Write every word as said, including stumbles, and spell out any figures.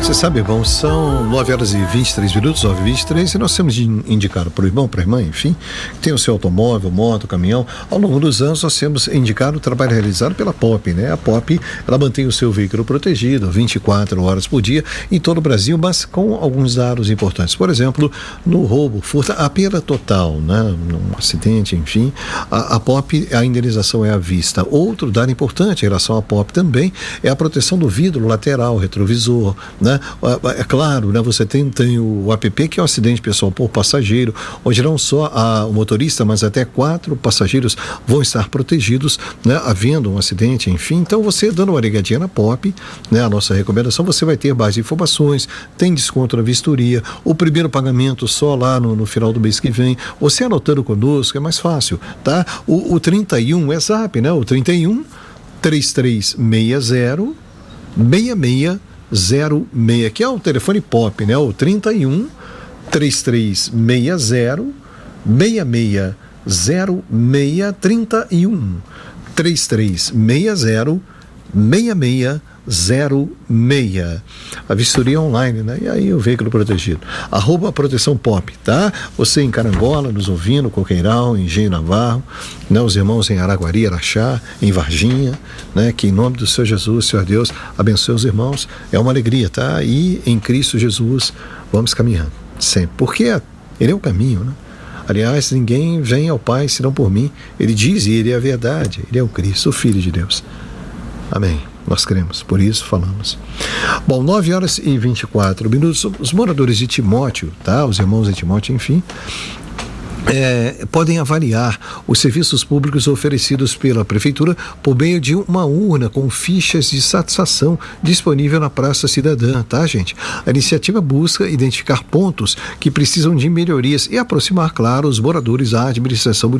Você sabe, irmão, são nove horas e vinte e três minutos, nove e vinte e três, e nós temos de indicar para o irmão, para a irmã, enfim, que tem o seu automóvel, moto, caminhão. Ao longo dos anos, nós temos indicado o trabalho realizado pela P O P, né? A P O P, ela mantém o seu veículo protegido vinte e quatro horas por dia em todo o Brasil, mas com alguns dados importantes. Por exemplo, no roubo, furto, a perda total, né? Num acidente, enfim, a, a P O P, a indenização é à vista. Outro dado importante em relação à P O P também é a proteção do vidro lateral, retrovisor, né? É claro, né? Você tem, tem o A P P, que é o acidente pessoal por passageiro, onde não só a, o motorista, mas até quatro passageiros vão estar protegidos, né? Havendo um acidente, enfim. Então, você dando uma ligadinha na P O P, né? A nossa recomendação, você vai ter mais informações, tem desconto na vistoria, o primeiro pagamento só lá no, no final do mês que vem. Você anotando conosco é mais fácil, tá? O, o trinta e um é zap, né? O trinta e um, três três seis zero, seis seis zero seis, que é o telefone P O P, né? O trinta e um, três três seis zero, seis seis zero seis, trinta e um, três três seis zero, seis seis zero seis. A vistoria online, né? E aí o veículo protegido. Arroba Proteção P O P, tá? Você em Carangola, nos ouvindo, Coqueiral, Engenho Navarro, né? Os irmãos em Araguari, Araxá, em Varginha, né? Que em nome do Senhor Jesus, Senhor Deus, abençoe os irmãos. É uma alegria, tá? E em Cristo Jesus vamos caminhando, sempre. Porque Ele é o caminho, né? Aliás, ninguém vem ao Pai senão por mim. Ele diz, e Ele é a verdade. Ele é o Cristo, o Filho de Deus. Amém. Nós cremos, por isso falamos. Bom, nove horas e vinte e quatro minutos. Os moradores de Timóteo, tá? Os irmãos de Timóteo, enfim, É, podem avaliar os serviços públicos oferecidos pela Prefeitura por meio de uma urna com fichas de satisfação disponível na Praça Cidadã, tá, gente? A iniciativa busca identificar pontos que precisam de melhorias e aproximar, claro, os moradores à administração municipal